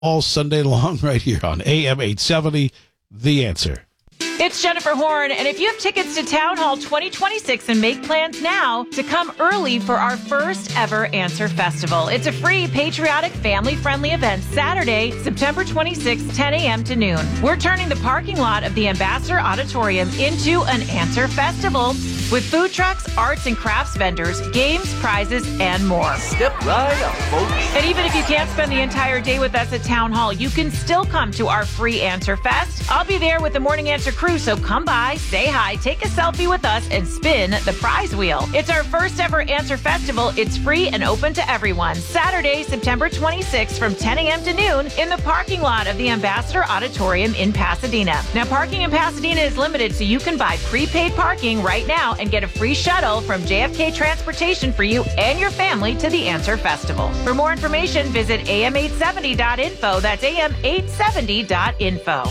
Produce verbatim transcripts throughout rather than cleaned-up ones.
all Sunday long right here on A M eight seventy, The Answer. It's Jennifer Horn, and if you have tickets to Town Hall twenty twenty-six and make plans now to come early for our first ever Answer Festival. It's a free, patriotic, family-friendly event Saturday, September twenty-sixth, ten a.m. to noon. We're turning the parking lot of the Ambassador Auditorium into an Answer Festival with food trucks, arts and crafts vendors, games, prizes, and more. Step right up, folks. And even if you can't spend the entire day with us at Town Hall, you can still come to our free Answer Fest. I'll be there with the Morning Answer crew, so come by, say hi, take a selfie with us, and spin the prize wheel. It's our first ever Answer Festival. It's free and open to everyone. Saturday, September twenty-sixth from ten a.m. to noon in the parking lot of the Ambassador Auditorium in Pasadena. Now, parking in Pasadena is limited, so you can buy prepaid parking right now and get a free shuttle from J F K Transportation for you and your family to the Answer Festival. For more information, visit A M eight seventy dot info. That's A M eight seventy dot info.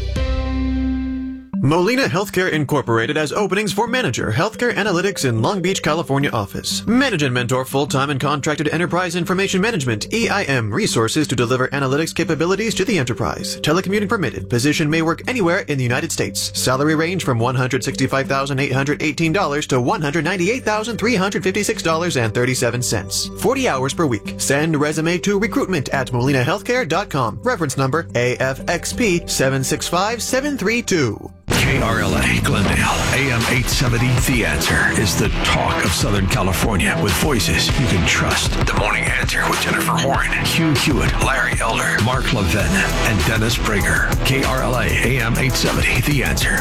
Molina Healthcare Incorporated has openings for Manager, Healthcare Analytics in Long Beach, California office. Manage and mentor full-time and contracted enterprise information management, E I M, resources to deliver analytics capabilities to the enterprise. Telecommuting permitted. Position may work anywhere in the United States. Salary range from one hundred sixty-five thousand eight hundred eighteen dollars to one hundred ninety-eight thousand three hundred fifty-six dollars and thirty-seven cents. forty hours per week. Send resume to recruitment at molina healthcare dot com. Reference number A F X P seven six five seven three two. K R L A Glendale, A M eight seventy, The Answer is the talk of Southern California with voices you can trust. The Morning Answer with Jennifer Horn, Hugh Hewitt, Larry Elder, Mark Levin, and Dennis Prager. K R L A, A M eight seventy, The Answer.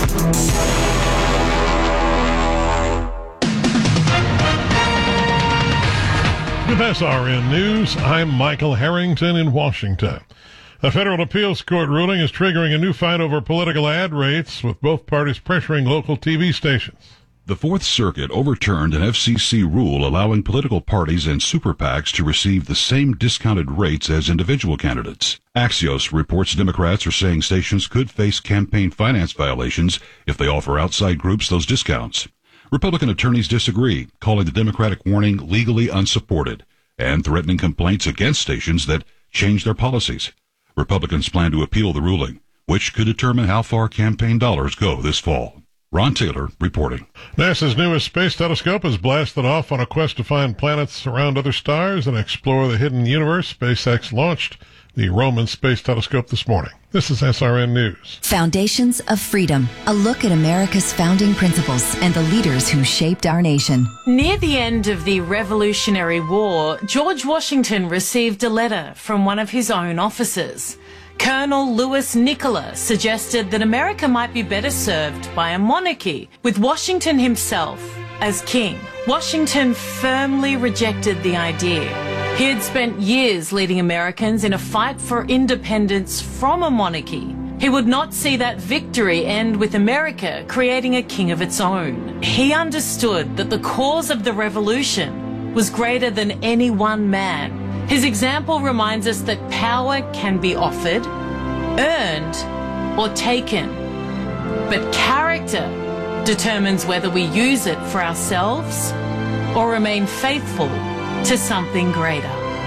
With S R N News, I'm Michael Harrington in Washington. A federal appeals court ruling is triggering a new fight over political ad rates, with both parties pressuring local T V stations. The Fourth Circuit overturned an F C C rule allowing political parties and super PACs to receive the same discounted rates as individual candidates. Axios reports Democrats are saying stations could face campaign finance violations if they offer outside groups those discounts. Republican attorneys disagree, calling the Democratic warning legally unsupported and threatening complaints against stations that change their policies. Republicans plan to appeal the ruling, which could determine how far campaign dollars go this fall. Ron Taylor reporting. NASA's newest space telescope has blasted off on a quest to find planets around other stars and explore the hidden universe. SpaceX launched the Roman Space Telescope this morning. This is S R N News. Foundations of Freedom, a look at America's founding principles and the leaders who shaped our nation. Near the end of the Revolutionary War, George Washington received a letter from one of his own officers. Colonel Louis Nicola suggested that America might be better served by a monarchy, with Washington himself as king. Washington firmly rejected the idea. He had spent years leading Americans in a fight for independence from a monarchy. He would not see that victory end with America creating a king of its own. He understood that the cause of the revolution was greater than any one man. His example reminds us that power can be offered, earned, or taken. But character determines whether we use it for ourselves or remain faithful to something greater.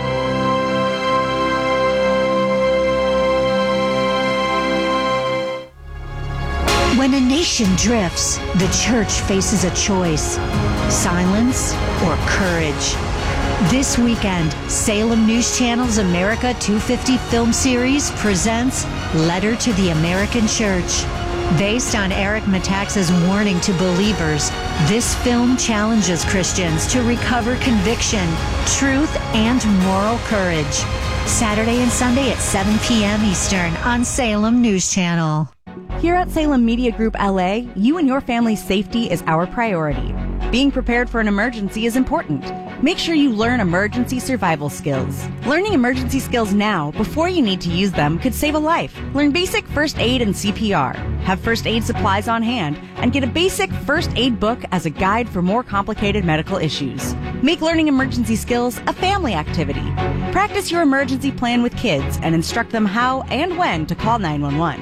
When a nation drifts, the church faces a choice: silence or courage. This weekend, Salem News Channel's America two fifty film series presents Letter to the American Church. Based on Eric Metaxas' warning to believers, this film challenges Christians to recover conviction, truth, and moral courage. Saturday and Sunday at seven p.m. Eastern on Salem News Channel. Here at Salem Media Group L A, you and your family's safety is our priority. Being prepared for an emergency is important. Make sure you learn emergency survival skills. Learning emergency skills now, before you need to use them, could save a life. Learn basic first aid and C P R. Have first aid supplies on hand, and get a basic first aid book as a guide for more complicated medical issues. Make learning emergency skills a family activity. Practice your emergency plan with kids and instruct them how and when to call nine one one.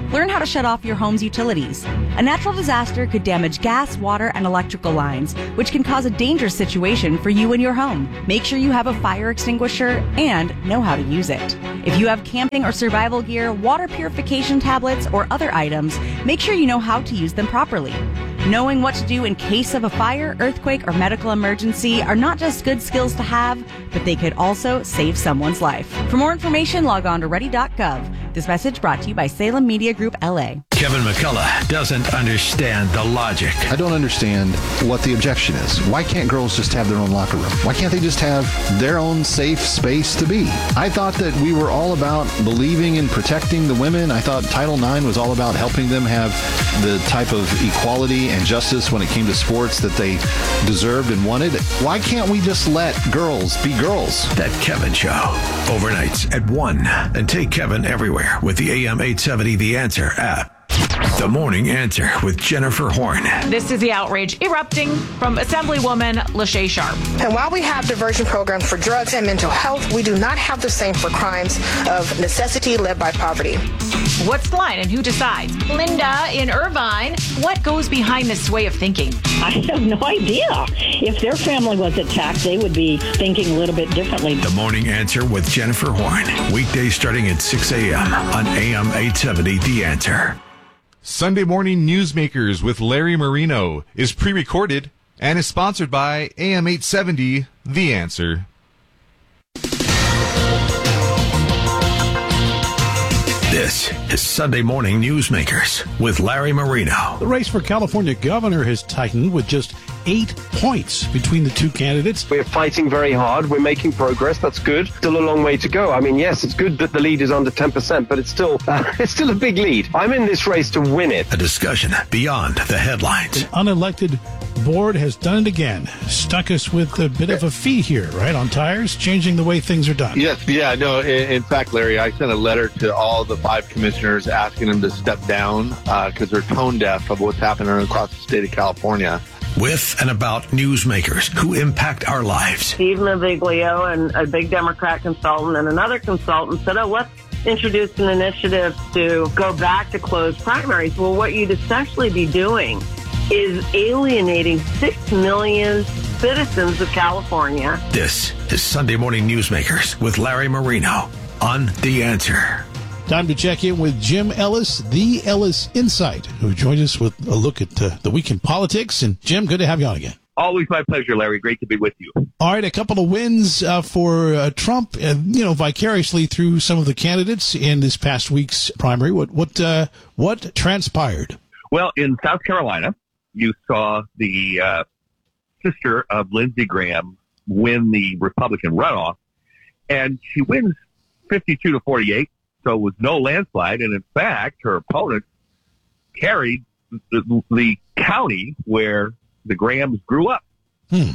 Learn how to shut off your home's utilities. A natural disaster could damage gas, water, and electrical lines, which can cause a dangerous situation for you and your home. Make sure you have a fire extinguisher and know how to use it. If you have camping or survival gear, water purification tablets, or other items, make sure you know how to use them properly. Knowing what to do in case of a fire, earthquake, or medical emergency are not just good skills to have, but they could also save someone's life. For more information, log on to ready dot gov. This message brought to you by Salem Media Group L A. Kevin McCullough doesn't understand the logic. I don't understand what the objection is. Why can't girls just have their own locker room? Why can't they just have their own safe space to be? I thought that we were all about believing in protecting the women. I thought Title nine was all about helping them have the type of equality and justice when it came to sports that they deserved and wanted. Why can't we just let girls be girls? That Kevin Show. Overnights at one. And take Kevin everywhere with the A M eight seventy The Answer app. The Morning Answer with Jennifer Horn. This is the outrage erupting from Assemblywoman Lachey Sharp. And while we have diversion programs for drugs and mental health, we do not have the same for crimes of necessity led by poverty. What's the line and who decides? Linda in Irvine, what goes behind this way of thinking? I have no idea. If their family was attacked, they would be thinking a little bit differently. The Morning Answer with Jennifer Horn. Weekdays starting at six a.m. on A M eight seventy The Answer. Sunday Morning Newsmakers with Larry Marino is pre-recorded and is sponsored by A M eight seventy The Answer. This is Sunday Morning Newsmakers with Larry Marino. The race for California governor has tightened with just eight points between the two candidates. We're fighting very hard. We're making progress. That's good. Still a long way to go. I mean, yes, it's good that the lead is under ten percent, but it's still uh, it's still a big lead. I'm in this race to win it. A discussion beyond the headlines. An unelected board has done it again. Stuck us with a bit of a fee here, right, on tires, changing the way things are done. Yes, yeah, no, in, in fact, Larry, I sent a letter to all the five commissioners asking them to step down because uh, they're tone deaf of what's happening across the state of California. With and about newsmakers who impact our lives. Steve Naviglio and a big Democrat consultant and another consultant said, oh, let's introduce an initiative to go back to closed primaries. Well, what you'd essentially be doing is alienating six million citizens of California. This is Sunday Morning Newsmakers with Larry Marino on The Answer. Time to check in with Jim Ellis, the Ellis Insight, who joins us with a look at uh, the week in politics. And Jim, good to have you on again. Always my pleasure, Larry. Great to be with you. All right, a couple of wins uh, for uh, Trump, uh, you know, vicariously through some of the candidates in this past week's primary. What what uh, what transpired? Well, in South Carolina, you saw the uh, sister of Lindsey Graham win the Republican runoff, and she wins fifty-two to forty-eight. So it was no landslide, and in fact, her opponent carried the, the county where the Grahams grew up, hmm.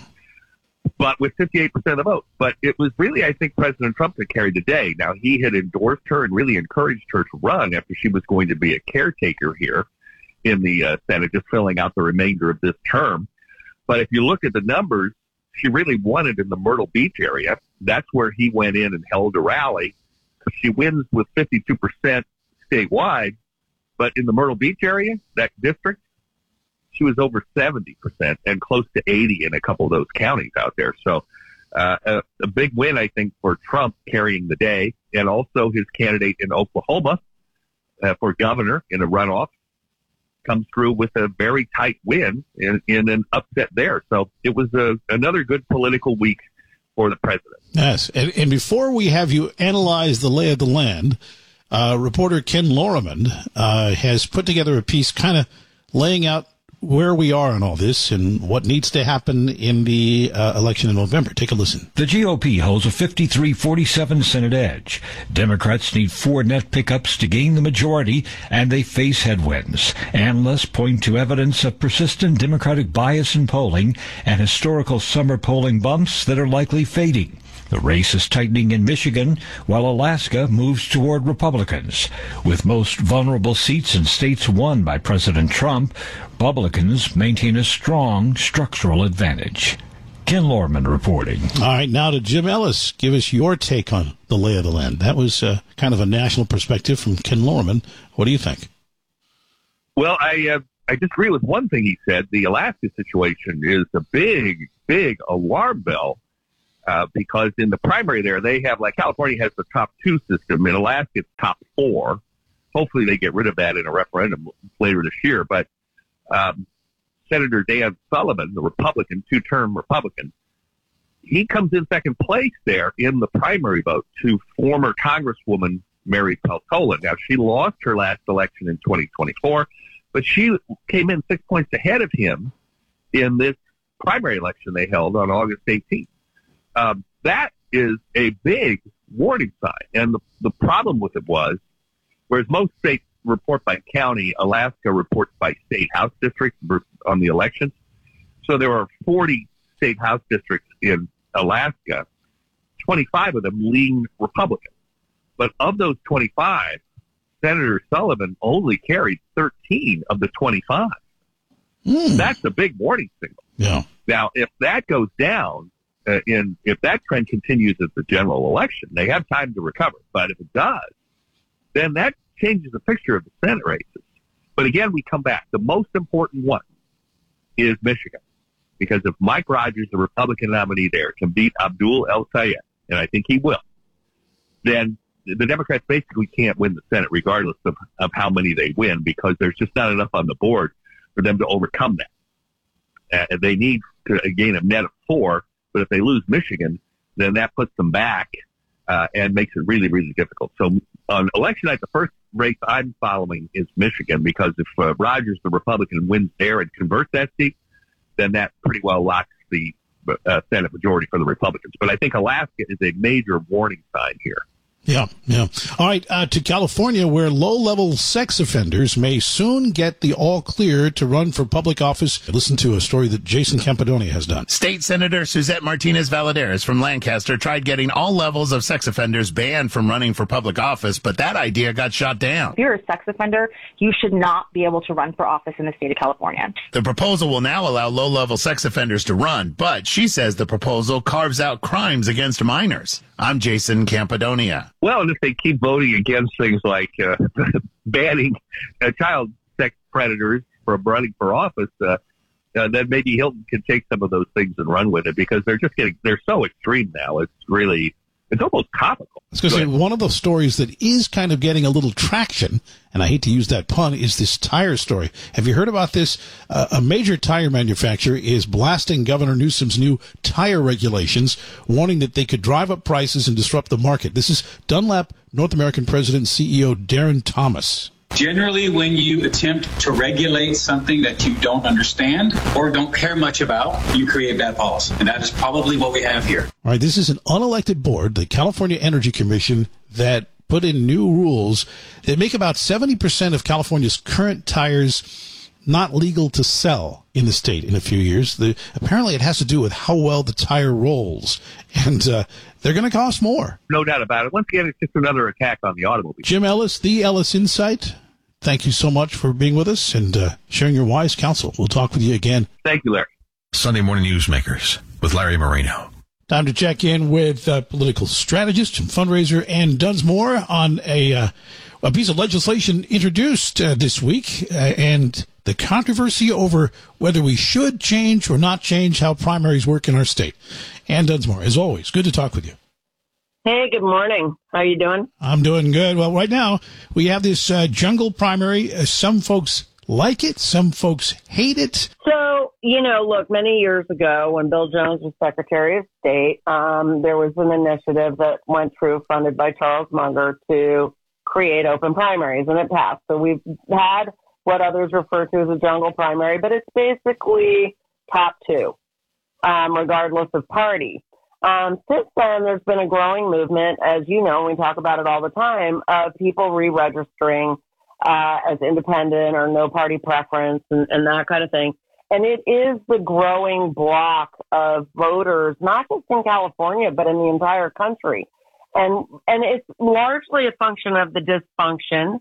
but with fifty-eight percent of the vote. But it was really, I think, President Trump that carried the day. Now, he had endorsed her and really encouraged her to run after she was going to be a caretaker here in the uh, Senate, just filling out the remainder of this term. But if you look at the numbers, she really won it in the Myrtle Beach area. That's where he went in and held a rally. She wins with fifty-two percent statewide, but in the Myrtle Beach area, that district, she was over seventy percent and close to eighty in a couple of those counties out there. So uh, a, a big win, I think, for Trump carrying the day, and also his candidate in Oklahoma uh, for governor in a runoff comes through with a very tight win in, in an upset there. So it was a, another good political week for the president. Yes, and, and before we have you analyze the lay of the land, uh, reporter Ken Lorriman uh, has put together a piece kind of laying out where we are on all this and what needs to happen in the uh, election in November. Take a listen. The G O P holds a fifty-three forty-seven Senate edge. Democrats need four net pickups to gain the majority, and they face headwinds. Analysts point to evidence of persistent Democratic bias in polling and historical summer polling bumps that are likely fading. The race is tightening in Michigan, while Alaska moves toward Republicans. With most vulnerable seats in states won by President Trump, Republicans maintain a strong structural advantage. Ken Lorman reporting. All right, now to Jim Ellis. Give us your take on the lay of the land. That was uh, kind of a national perspective from Ken Lorman. What do you think? Well, I uh, I disagree with one thing he said. The Alaska situation is a big, big alarm bell uh, because in the primary there, they have, like California has the top two system. In Alaska, it's top four. Hopefully they get rid of that in a referendum later this year. But um, Senator Dan Sullivan, the Republican, two-term Republican, he comes in second place there in the primary vote to former Congresswoman Mary Peltola. Now, she lost her last election in twenty twenty-four, but she came in six points ahead of him in this primary election they held on August eighteenth. Um, that is a big warning sign. And the, the problem with it was, whereas most states report by county, Alaska reports by state house districts on the elections. So there are forty state house districts in Alaska. twenty-five of them lean Republican. But of those twenty-five, Senator Sullivan only carried thirteen of the twenty-five. Mm. That's a big warning signal. Yeah. Now, if that goes down, uh, in if that trend continues at the general election, they have time to recover. But if it does, then that changes the picture of the Senate races. But again, we come back. The most important one is Michigan. Because if Mike Rogers, the Republican nominee there, can beat Abdul El-Sayed, and I think he will, then the Democrats basically can't win the Senate regardless of, of how many they win because there's just not enough on the board for them to overcome that. Uh, they need to gain a net of four, but if they lose Michigan, then that puts them back uh, and makes it really, really difficult. So on election night, the first race I'm following is Michigan because if uh, Rogers, the Republican, wins there and converts that seat, then that pretty well locks the uh, Senate majority for the Republicans. But I think Alaska is a major warning sign here. Yeah, yeah. All right, uh, to California, where low-level sex offenders may soon get the all-clear to run for public office. Listen to a story that Jason Campidonia has done. State Senator Suzette Martinez-Valladares from Lancaster tried getting all levels of sex offenders banned from running for public office, but that idea got shot down. If you're a sex offender, you should not be able to run for office in the state of California. The proposal will now allow low-level sex offenders to run, but she says the proposal carves out crimes against minors. I'm Jason Campidonia. Well, and if they keep voting against things like uh, banning uh, child sex predators from running for office, uh, uh, then maybe Hilton can take some of those things and run with it because they're just getting, they're so extreme now. It's really, it's almost comical. I was going to say, one of the stories that is kind of getting a little traction, and I hate to use that pun, is this tire story. Have you heard about this? Uh, a major tire manufacturer is blasting Governor Newsom's new tire regulations, warning that they could drive up prices and disrupt the market. This is Dunlap North American President and C E O Darren Thomas. Generally, when you attempt to regulate something that you don't understand or don't care much about, you create bad policy. And that is probably what we have here. All right, this is an unelected board, the California Energy Commission, that put in new rules that make about seventy percent of California's current tires not legal to sell in the state in a few years. The, apparently, it has to do with how well the tire rolls, and uh, they're going to cost more. No doubt about it. Once again, it's just another attack on the automobile. Jim Ellis, the Ellis Insight, thank you so much for being with us and uh, sharing your wise counsel. We'll talk with you again. Thank you, Larry. Sunday Morning Newsmakers with Larry Marino. Time to check in with uh, political strategist and fundraiser Ann Dunsmore on a, uh, a piece of legislation introduced uh, this week uh, and the controversy over whether we should change or not change how primaries work in our state. Ann Dunsmore, as always, good to talk with you. Hey, good morning. How you doing? I'm doing good. Well, right now we have this uh, jungle primary. Uh, some folks like it. Some folks hate it. So, you know, look, many years ago when Bill Jones was Secretary of State, um, there was an initiative that went through funded by Charles Munger to create open primaries, and it passed. So we've had what others refer to as a jungle primary, but it's basically top two, um, regardless of party. Um, since then, there's been a growing movement, as you know, we talk about it all the time, of people re-registering uh, as independent or no party preference and, and that kind of thing. And it is the growing block of voters, not just in California, but in the entire country. And and it's largely a function of the dysfunction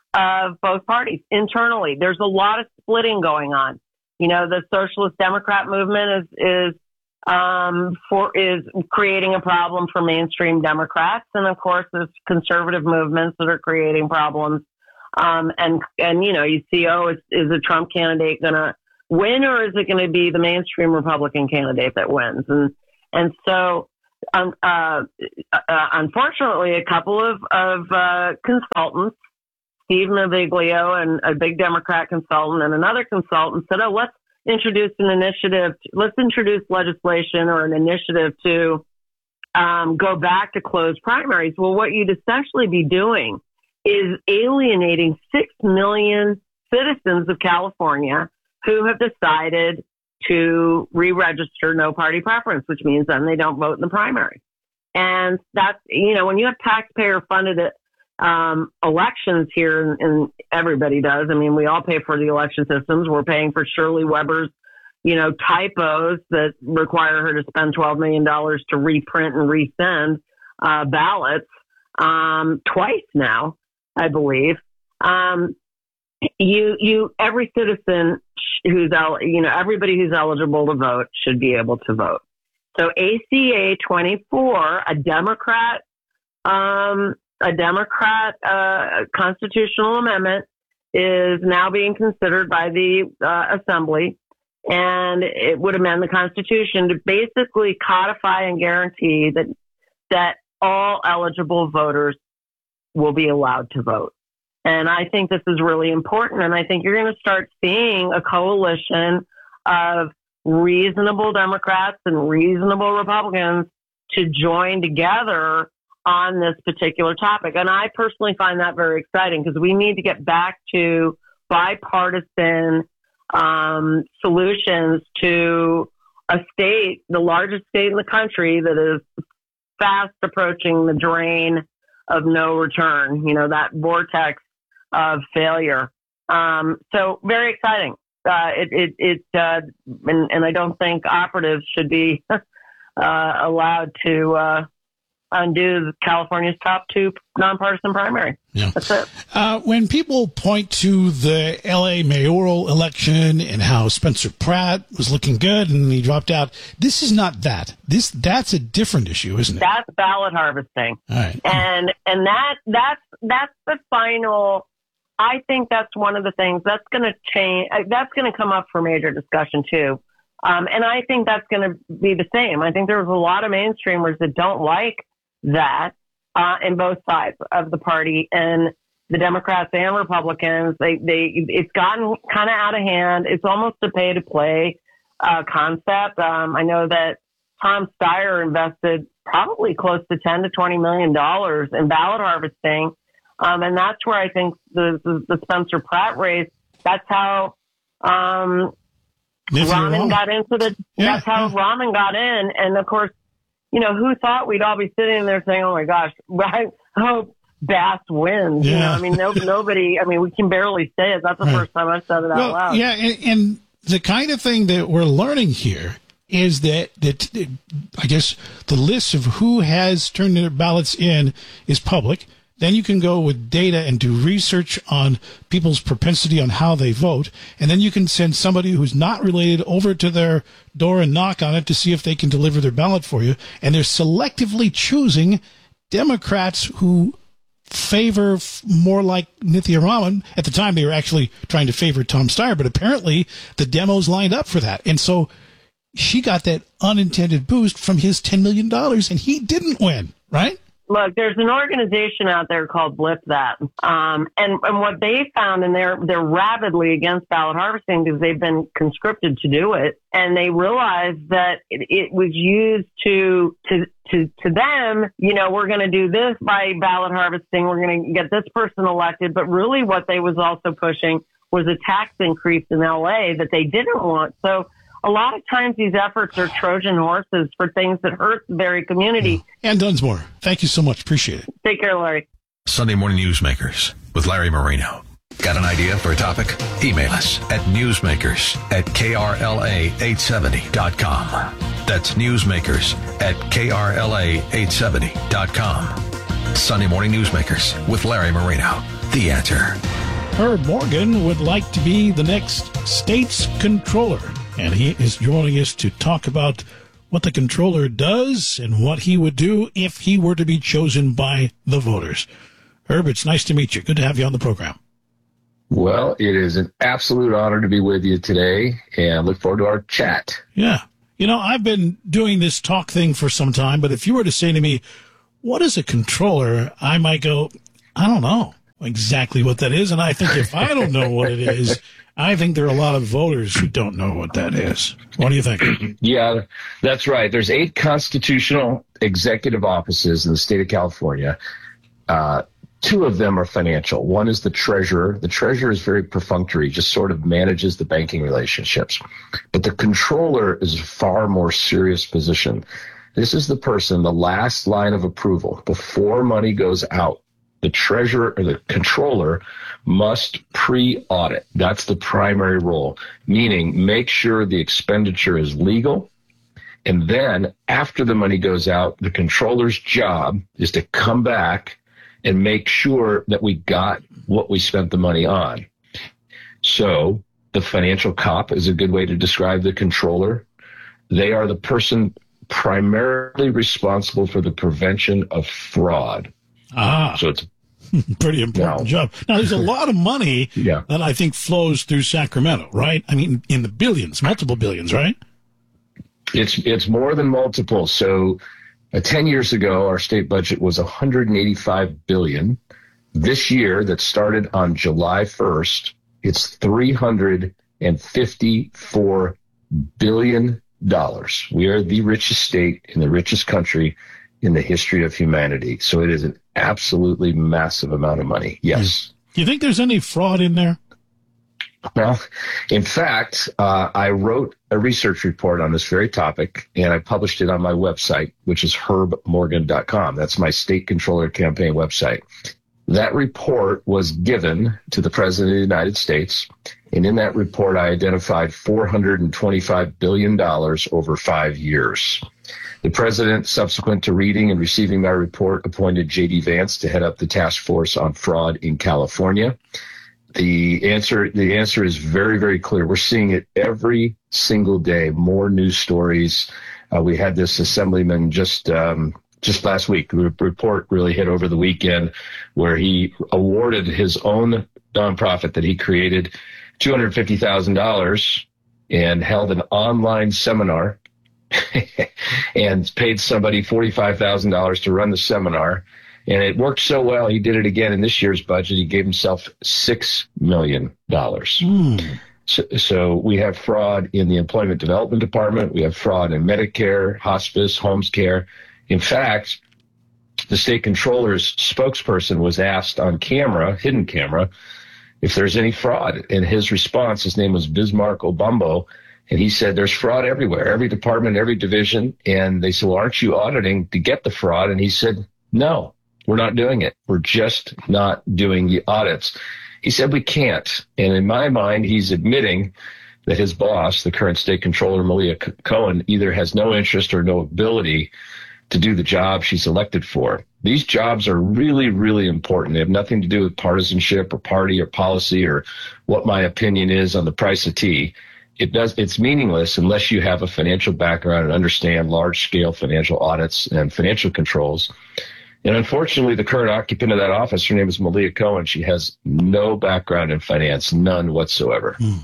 of both parties internally. There's a lot of splitting going on. You know, the Socialist Democrat movement is is um, for is creating a problem for mainstream Democrats, and of course, there's conservative movements that are creating problems Um, and, and, you know, you see, oh, is, is a Trump candidate going to win, or is it going to be the mainstream Republican candidate that wins? And, and so, um, uh, uh, unfortunately, a couple of, of, uh, consultants, Steve Naviglio and a big Democrat consultant and another consultant said, oh, let's introduce an initiative. Let's introduce legislation or an initiative to, um, go back to closed primaries. Well, what you'd essentially be doing is alienating six million citizens of California who have decided to re-register no party preference, which means then they don't vote in the primary. And that's, you know, when you have taxpayer funded um, elections here, and, and everybody does. I mean, we all pay for the election systems. We're paying for Shirley Weber's, you know, typos that require her to spend twelve million dollars to reprint and resend uh, ballots um, twice now, I believe. Um, you, you, every citizen who's, el- you know, everybody who's eligible to vote should be able to vote. So A C A twenty-four, a Democrat, um, a Democrat, uh, constitutional amendment is now being considered by the, uh, Assembly, and it would amend the Constitution to basically codify and guarantee that, that all eligible voters will be allowed to vote. And I think this is really important. And I think you're going to start seeing a coalition of reasonable Democrats and reasonable Republicans to join together on this particular topic. And I personally find that very exciting because we need to get back to bipartisan um, solutions to a state, the largest state in the country, that is fast approaching the drain of no return, you know, that vortex of failure. Um, so very exciting. Uh, it, it, it, uh, and, and I don't think operatives should be, uh, allowed to, uh, undo California's top two nonpartisan primary. Yeah. That's it. Uh, when people point to the L A mayoral election and how Spencer Pratt was looking good and he dropped out, this is not that. This that's a different issue, isn't it? That's ballot harvesting. All right. And and that that's that's the final. I think that's one of the things that's going to change. That's going to come up for major discussion too. Um, and I think that's going to be the same. I think there's a lot of mainstreamers that don't like that, uh, in both sides of the party, and the Democrats and Republicans. They, they, it's gotten kind of out of hand. It's almost a pay to play, uh, concept. Um, I know that Tom Steyer invested probably close to ten to twenty million dollars in ballot harvesting. Um, and that's where I think the, the, the Spencer Pratt race, that's how, um, Rahman got into the, yeah, that's how yeah. Rahman got in. And of course, you know, who thought we'd all be sitting there saying, oh my gosh, I hope Bass wins. Yeah. You know, I mean, no, nobody, I mean, we can barely say it. That's the Right. first time I've said it out Well, loud. yeah, and, and the kind of thing that we're learning here is that, that I guess the list of who has turned their ballots in is public. Then you can go with data and do research on people's propensity on how they vote. And then you can send somebody who's not related over to their door and knock on it to see if they can deliver their ballot for you. And they're selectively choosing Democrats who favor more like Nithya Raman. At the time, they were actually trying to favor Tom Steyer, but apparently the demos lined up for that. And so she got that unintended boost from his ten million dollars, and he didn't win, right? Look, there's an organization out there called Blip That. Um, and, and what they found, and they're, they're rabidly against ballot harvesting because they've been conscripted to do it. And they realized that it, it was used to, to, to, to them, you know, we're going to do this by ballot harvesting. We're going to get this person elected. But really what they was also pushing was a tax increase in L A that they didn't want. So a lot of times these efforts are Trojan horses for things that hurt the very community. Ann Dunsmore, thank you so much. Appreciate it. Take care, Larry. Sunday Morning Newsmakers with Larry Marino. Got an idea for a topic? Email us at newsmakers at K R L A eight seventy dot com. That's newsmakers at K R L A eight seventy dot com. Sunday Morning Newsmakers with Larry Marino. The Answer. Herb Morgan would like to be the next state's controller, and he is joining us to talk about what the controller does and what he would do if he were to be chosen by the voters. Herb, it's nice to meet you. Good to have you on the program. Well, it is an absolute honor to be with you today, and look forward to our chat. Yeah. You know, I've been doing this talk thing for some time, but if you were to say to me, what is a controller? I might go, I don't know exactly what that is. And I think if I don't know what it is, I think there are a lot of voters who don't know what that is. What do you think? Yeah, that's right. There's eight constitutional executive offices in the state of California. Uh, two of them are financial. One is the treasurer. The treasurer is very perfunctory, just sort of manages the banking relationships. But the controller is a far more serious position. This is the person, the last line of approval before money goes out. The treasurer or the controller must pre-audit. That's the primary role, meaning make sure the expenditure is legal. And then after the money goes out, the controller's job is to come back and make sure that we got what we spent the money on. So the financial cop is a good way to describe the controller. They are the person primarily responsible for the prevention of fraud. Ah. So it's pretty important no. job. Now, there's a lot of money yeah. that I think flows through Sacramento, right? I mean, in the billions, multiple billions, right? It's it's more than multiple. So uh, ten years ago, our state budget was one hundred eighty-five billion dollars. This year, that started on July first, it's three hundred fifty-four billion dollars. We are the richest state in the richest country in the history of humanity. So it is an absolutely massive amount of money. Yes. Do you think there's any fraud in there? Well, in fact, uh, I wrote a research report on this very topic, and I published it on my website, which is herb morgan dot com. That's my state controller campaign website. That report was given to the President of the United States, and in that report, I identified four hundred twenty-five billion dollars over five years. The President, subsequent to reading and receiving my report, appointed J D Vance to head up the task force on fraud in California. The answer, the answer is very, very clear. We're seeing it every single day. More news stories. Uh, we had this assemblyman just um, just last week. The report really hit over the weekend, where he awarded his own nonprofit that he created two hundred fifty thousand dollars and held an online seminar and paid somebody forty-five thousand dollars to run the seminar. And it worked so well, he did it again in this year's budget. He gave himself six million dollars. Mm. So, so we have fraud in the Employment Development Department. We have fraud in Medicare, hospice, homes care. In fact, the state controller's spokesperson was asked on camera, hidden camera, if there's any fraud. And his response, his name was Bismarck Obambo, and he said, there's fraud everywhere, every department, every division. And they said, well, aren't you auditing to get the fraud? And he said, no, we're not doing it. We're just not doing the audits. He said, we can't. And in my mind, he's admitting that his boss, the current state controller, Malia Cohen, either has no interest or no ability to do the job she's elected for. These jobs are really, really important. They have nothing to do with partisanship or party or policy or what my opinion is on the price of tea. It does, it's meaningless unless you have a financial background and understand large-scale financial audits and financial controls. And unfortunately, the current occupant of that office, her name is Malia Cohen. She has no background in finance, none whatsoever. Mm.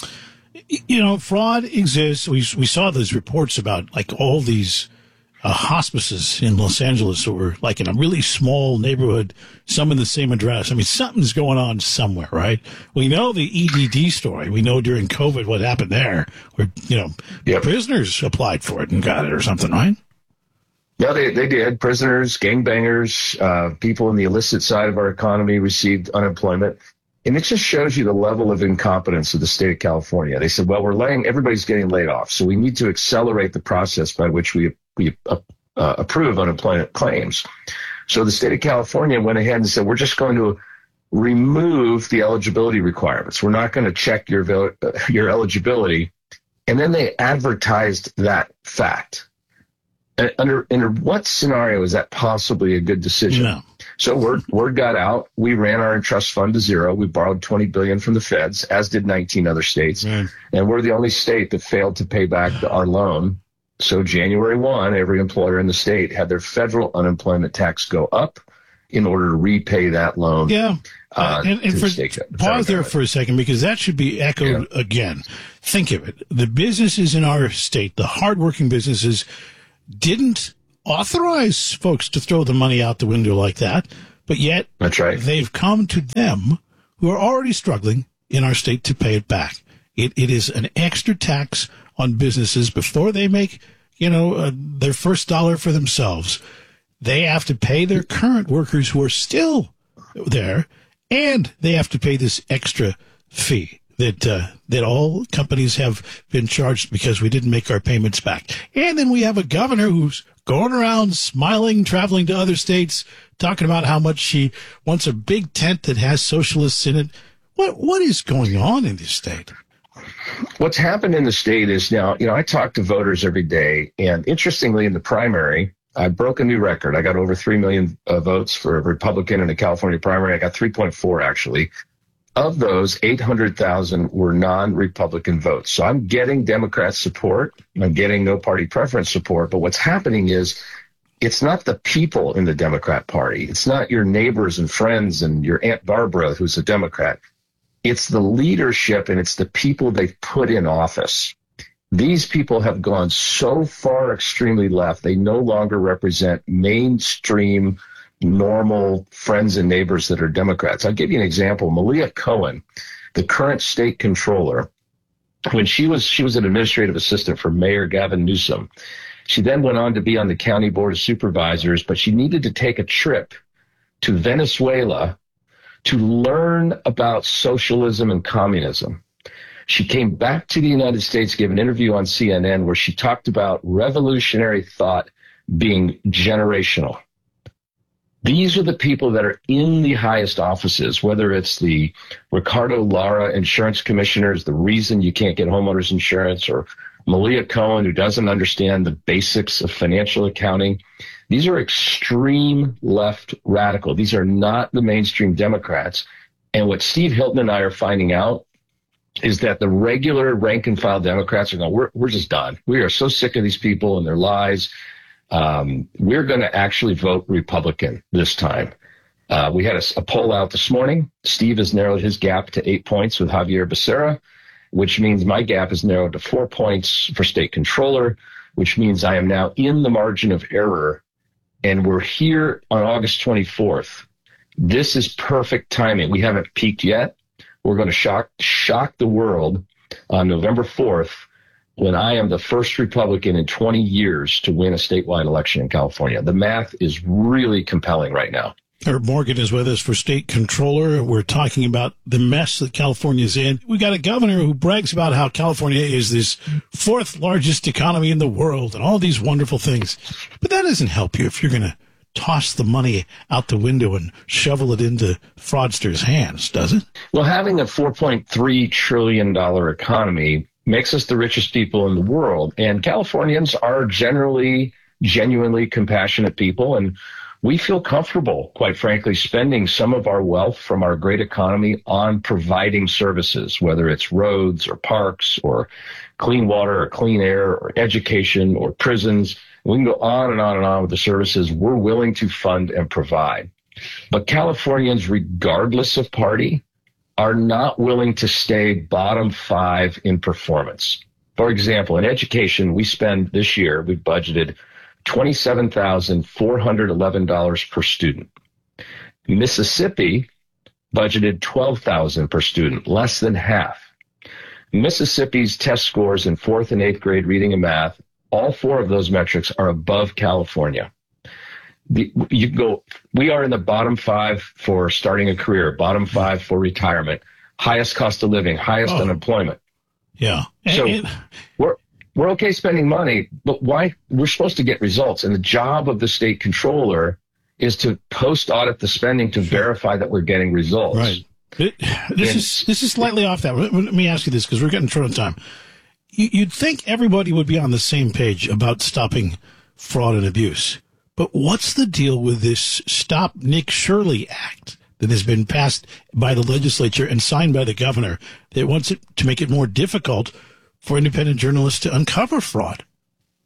You know, fraud exists. We we saw those reports about like all these uh, hospices in Los Angeles that were like in a really small neighborhood, some in the same address. I mean, something's going on somewhere, right? We know the E D D story. We know during COVID what happened there, where, you know, yep. prisoners applied for it and got it or something, right? Yeah, they, they did. Prisoners, gangbangers, uh, people in the illicit side of our economy received unemployment. And it just shows you the level of incompetence of the state of California. They said, well, we're laying, everybody's getting laid off, so we need to accelerate the process by which we, we uh, uh, approve unemployment claims. So the state of California went ahead and said, we're just going to remove the eligibility requirements. We're not going to check your, uh, your eligibility. And then they advertised that fact. And under, under what scenario is that possibly a good decision? No. So word, word got out. We ran our trust fund to zero. We borrowed twenty billion dollars from the feds, as did nineteen other states. Mm. And we're the only state that failed to pay back the, our loan. So January first, every employer in the state had their federal unemployment tax go up in order to repay that loan. Yeah. Uh, and and to for, the state, pause there government. for a second, because that should be echoed Yeah. again. Think of it. The businesses in our state, the hardworking businesses, didn't authorize folks to throw the money out the window like that, but yet That's right. they've come to them who are already struggling in our state to pay it back. It, it is an extra tax on businesses before they make, you know, uh, their first dollar for themselves. They have to pay their current workers who are still there, and they have to pay this extra fee that uh, that all companies have been charged because we didn't make our payments back. And then we have a governor who's going around smiling, traveling to other states, talking about how much she wants a big tent that has socialists in it. What what is going on in this state? What's happened in the state is now, you know, I talk to voters every day, and interestingly, in the primary, I broke a new record. I got over three million uh, votes for a Republican in the California primary. I got three point four, actually. Of those, eight hundred thousand were non-Republican votes. So I'm getting Democrat support. I'm getting no party preference support. But what's happening is it's not the people in the Democrat Party. It's not your neighbors and friends and your Aunt Barbara, who's a Democrat. It's the leadership, and it's the people they've put in office. These people have gone so far extremely left, they no longer represent mainstream, normal friends and neighbors that are Democrats. I'll give you an example. Malia Cohen, the current state controller, when she was she was an administrative assistant for Mayor Gavin Newsom. She then went on to be on the county board of supervisors, but she needed to take a trip to Venezuela to learn about socialism and communism. She came back to the United States, gave an interview on C N N where she talked about revolutionary thought being generational. These are the people that are in the highest offices, whether it's the Ricardo Lara insurance commissioners, the reason you can't get homeowners insurance, or Malia Cohen, who doesn't understand the basics of financial accounting. These are extreme left radical. These are not the mainstream Democrats. And what Steve Hilton and I are finding out is that the regular rank and file Democrats are going, we're, we're just done. We are so sick of these people and their lies. Um, we're going to actually vote Republican this time. Uh, we had a, a poll out this morning. Steve has narrowed his gap to eight points with Javier Becerra, which means my gap is narrowed to four points for state controller, which means I am now in the margin of error. And we're here on August twenty-fourth. This is perfect timing. We haven't peaked yet. We're going to shock, shock the world on November fourth, when I am the first Republican in twenty years to win a statewide election in California. The math is really compelling right now. Herb Morgan is with us for state controller. We're talking about the mess that California is in. We got a governor who brags about how California is this fourth largest economy in the world and all these wonderful things. But that doesn't help you if you're going to toss the money out the window and shovel it into fraudsters' hands, does it? Well, having a four point three trillion dollars economy makes us the richest people in the world. And Californians are generally genuinely compassionate people, and we feel comfortable, quite frankly, spending some of our wealth from our great economy on providing services, whether it's roads or parks or clean water or clean air or education or prisons. We can go on and on and on with the services we're willing to fund and provide. But Californians, regardless of party, are not willing to stay bottom five in performance. For example, in education, we spend this year, we've budgeted twenty-seven thousand four hundred eleven dollars per student. Mississippi budgeted twelve thousand dollars per student, less than half. Mississippi's test scores in fourth and eighth grade reading and math, all four of those metrics are above California. The, you can go, we are in the bottom five for starting a career, bottom five for retirement, highest cost of living, highest oh. unemployment. Yeah. So and, and, we're we're okay spending money, but why? We're supposed to get results. And the job of the state controller is to post audit the spending to verify that we're getting results. Right. It, this and, is this is slightly off that. Let me ask you this, because we're getting short on time. You, you'd think everybody would be on the same page about stopping fraud and abuse. But what's the deal with this Stop Nick Shirley Act that has been passed by the legislature and signed by the governor that wants it to make it more difficult for independent journalists to uncover fraud?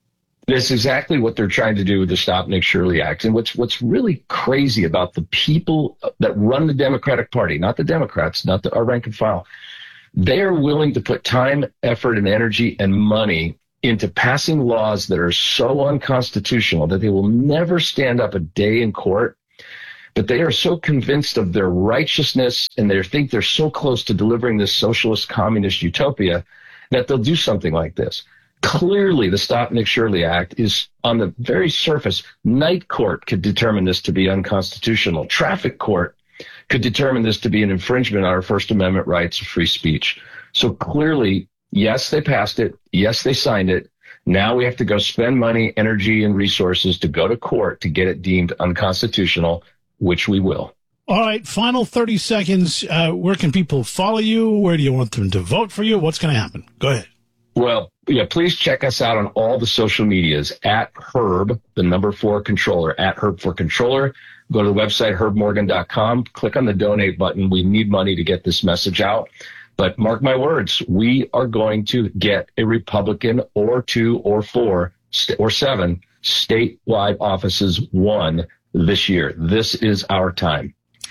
That's exactly what they're trying to do with the Stop Nick Shirley Act. And what's what's really crazy about the people that run the Democratic Party, not the Democrats, not the, our rank and file, they are willing to put time, effort, and energy and money into passing laws that are so unconstitutional that they will never stand up a day in court. But they are so convinced of their righteousness and they think they're so close to delivering this socialist communist utopia that they'll do something like this. Clearly, the Stop Nick Shirley Act is on the very surface. Night court could determine this to be unconstitutional. Traffic court could determine this to be an infringement on our First Amendment rights of free speech. So clearly, yes, they passed it. Yes, they signed it. Now we have to go spend money, energy, and resources to go to court to get it deemed unconstitutional, which we will. All right, final thirty seconds. Uh, where can people follow you? Where do you want them to vote for you? What's going to happen? Go ahead. Well, yeah, please check us out on all the social medias at Herb, the number four controller, at Herb for Controller. Go to the website, herb morgan dot com. Click on the donate button. We need money to get this message out. But mark my words, we are going to get a Republican or two or four or seven statewide offices won this year. This is our time.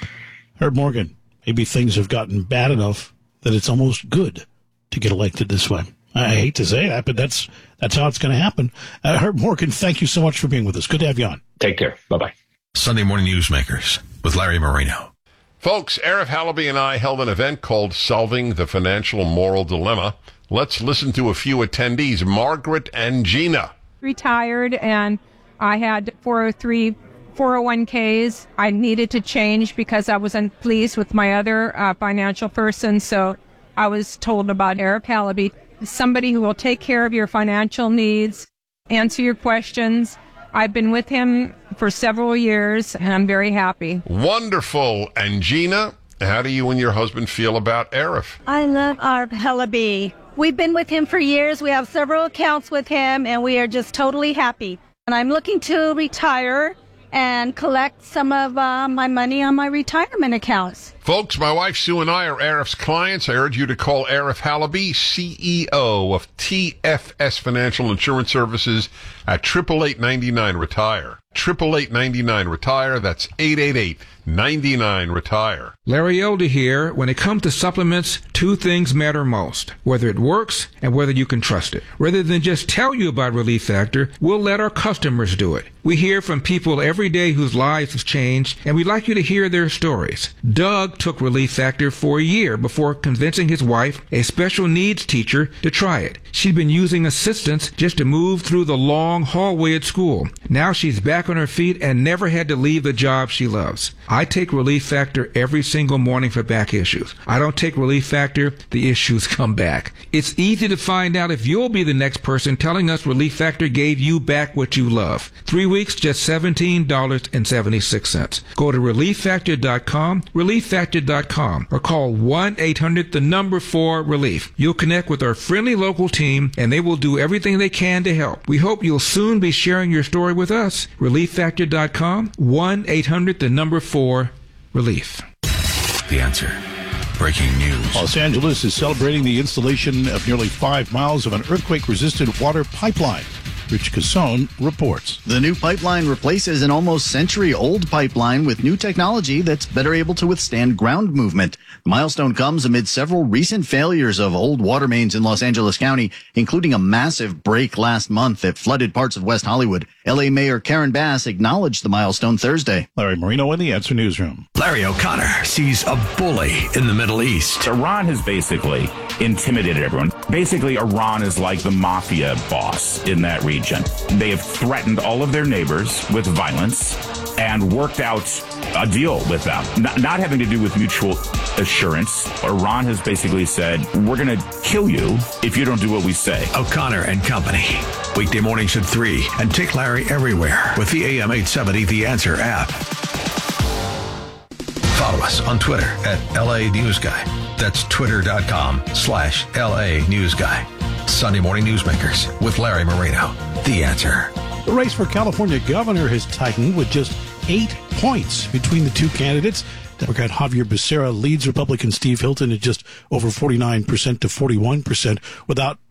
Herb Morgan, maybe things have gotten bad enough that it's almost good to get elected this way. I hate to say that, but that's that's how it's going to happen. Uh, Herb Morgan, thank you so much for being with us. Good to have you on. Take care. Bye-bye. Sunday Morning Newsmakers with Larry Marino. Folks, Arif Halaby and I held an event called Solving the Financial Moral Dilemma. Let's listen to a few attendees, Margaret and Gina. Retired, and I had four oh three, four oh one k's. I needed to change because I wasn't pleased with my other uh, financial person, so I was told about Arif Halaby, somebody who will take care of your financial needs, answer your questions. I've been with him for several years, and I'm very happy. Wonderful. And Gina, how do you and your husband feel about Arif? I love Arif Halaby. We've been with him for years. We have several accounts with him, and we are just totally happy. And I'm looking to retire and collect some of uh, my money on my retirement accounts. Folks, my wife Sue and I are Arif's clients. I urge you to call Arif Halaby, C E O of T F S Financial Insurance Services, at eight eight eight, nine nine, retire. eight eight eight, nine nine, retire. That's eight eight eight, nine nine, retire. Larry Elder here. When it comes to supplements, two things matter most: whether it works and whether you can trust it. Rather than just tell you about Relief Factor, we'll let our customers do it. We hear from people every day whose lives have changed, and we'd like you to hear their stories. Doug took Relief Factor for a year before convincing his wife, a special needs teacher, to try it. She'd been using assistance just to move through the long hallway at school. Now she's back on her feet and never had to leave the job she loves. I take Relief Factor every single morning for back issues. I don't take Relief Factor, the issues come back. It's easy to find out if you'll be the next person telling us Relief Factor gave you back what you love. Three weeks, just seventeen dollars and seventy-six cents. Go to relief factor dot com, relief factor dot com, or call one eight hundred, the number four, relief. You'll connect with our friendly local team, and they will do everything they can to help. We hope you'll soon be sharing your story with us. relief factor dot com, one eight hundred, the number four, relief. The Answer. Breaking news. Los Angeles is celebrating the installation of nearly five miles of an earthquake-resistant water pipeline. Rich Casson reports. The new pipeline replaces an almost century-old pipeline with new technology that's better able to withstand ground movement. The milestone comes amid several recent failures of old water mains in Los Angeles County, including a massive break last month that flooded parts of West Hollywood. L A Mayor Karen Bass acknowledged the milestone Thursday. Larry Marino in the Answer Newsroom. Larry O'Connor sees a bully in the Middle East. Iran has basically intimidated everyone. Basically, Iran is like the mafia boss in that region. They have threatened all of their neighbors with violence and worked out a deal with them, not, not having to do with mutual assurance. Iran has basically said, we're going to kill you if you don't do what we say. O'Connor and Company. Weekday mornings at three, and take Larry everywhere with the A M eight seventy The Answer app. Follow us on Twitter at L A News Guy. That's twitter.com slash LA News Guy. Sunday Morning Newsmakers with Larry Marino. The Answer. The race for California governor has tightened with just eight points between the two candidates. Democrat Javier Becerra leads Republican Steve Hilton at just over forty-nine percent to forty-one percent without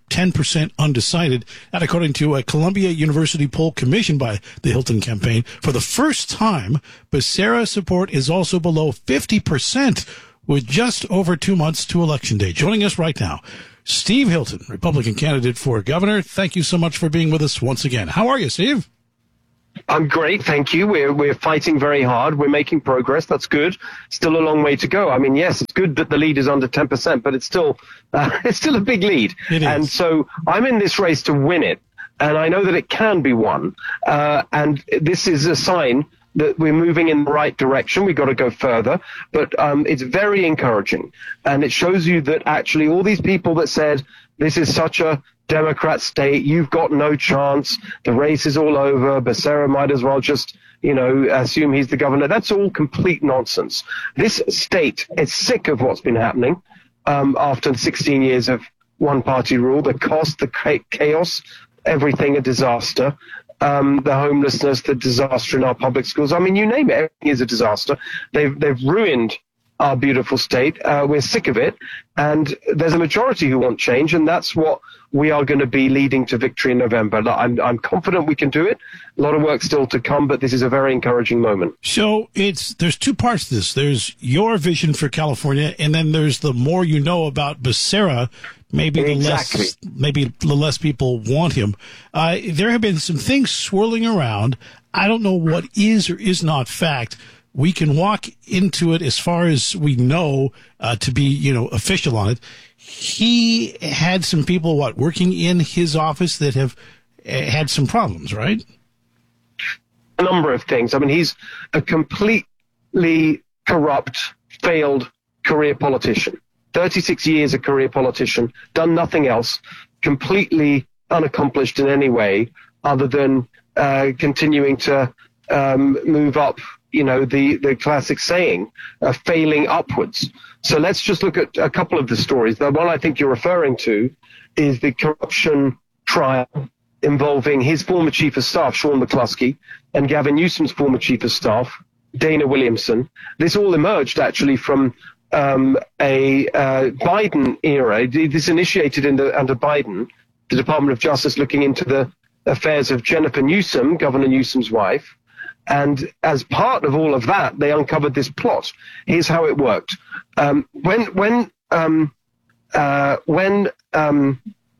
ten percent undecided. That according to a Columbia University poll commissioned by the Hilton campaign. For the first time, Becerra support is also below fifty percent with just over two months to Election Day. Joining us right now, Steve Hilton, Republican candidate for governor. Thank you so much for being with us once again. How are you, Steve? I'm great, thank you. We're we're fighting very hard. We're making progress. That's good. Still a long way to go. I mean, yes, it's good that the lead is under ten percent, but it's still uh, it's still a big lead. It is. And so I'm in this race to win it, and I know that it can be won. Uh, and this is a sign that we're moving in the right direction. We've got to go further, but um, it's very encouraging, and it shows you that actually all these people that said this is such a Democrat state, you've got no chance, the race is all over, Becerra might as well just, you know, assume he's the governor. That's all complete nonsense. This state is sick of what's been happening um, after sixteen years of one-party rule, the cost, the chaos, everything a disaster. Um, the homelessness, the disaster in our public schools. I mean, you name it, everything is a disaster. They've they've ruined our beautiful state. Uh, we're sick of it, and there's a majority who want change, and that's what we are going to be leading to victory in November. I'm I'm confident we can do it. A lot of work still to come, but this is a very encouraging moment. So it's there's two parts to this. There's your vision for California, and then there's the more you know about Becerra. Maybe the exactly. less, maybe the less people want him. Uh, there have been some things swirling around. I don't know what is or is not fact. We can walk into it as far as we know uh, to be, you know, official on it. He had some people, what, working in his office that have uh, had some problems, right? A number of things. I mean, he's a completely corrupt, failed career politician. thirty-six years a career politician, done nothing else, completely unaccomplished in any way other than uh, continuing to um, move up, you know, the, the classic saying, uh, failing upwards. So let's just look at a couple of the stories. The one I think you're referring to is the corruption trial involving his former chief of staff, Sean McCluskey, and Gavin Newsom's former chief of staff, Dana Williamson. This all emerged actually from Um, a uh, Biden era. This initiated in the, under Biden, the Department of Justice looking into the affairs of Jennifer Newsom, Governor Newsom's wife. And as part of all of that, they uncovered this plot. Here's how it worked. Um, when when um, uh, when um,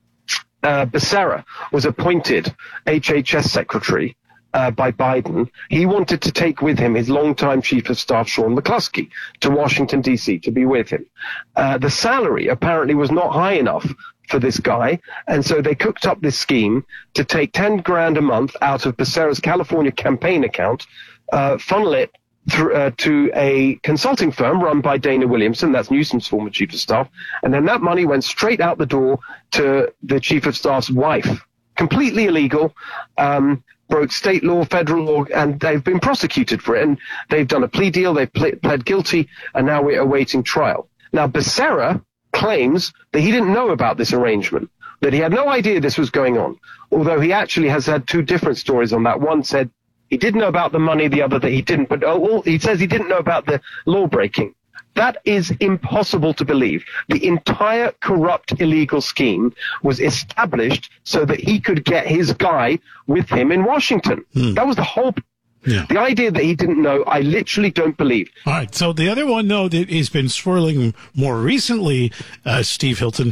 uh, Becerra was appointed H H S secretary Uh, by Biden, he wanted to take with him his longtime chief of staff, Sean McCluskey, to Washington, D C to be with him. Uh, the salary apparently was not high enough for this guy, and so they cooked up this scheme to take ten grand a month out of Becerra's California campaign account, uh, funnel it through, uh, to a consulting firm run by Dana Williamson, that's Newsom's former chief of staff, and then that money went straight out the door to the chief of staff's wife. Completely illegal. Um, broke state law, federal law, and they've been prosecuted for it. And they've done a plea deal, they've ple- pled guilty, and now we're awaiting trial. Now, Becerra claims that he didn't know about this arrangement, that he had no idea this was going on, although he actually has had two different stories on that. One said he didn't know about the money, the other that he didn't, but oh, he says he didn't know about the law breaking. That is impossible to believe. The entire corrupt, illegal scheme was established so that he could get his guy with him in Washington. Hmm. That was the whole. Yeah. The idea that he didn't know, I literally don't believe. All right. So the other one, though, that has been swirling more recently, uh, Steve Hilton,